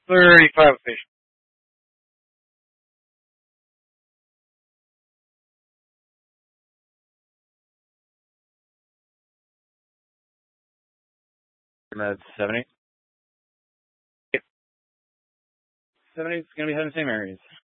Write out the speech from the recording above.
35 official. That's 70. Yep. 70 is going to be heading to St. Mary's.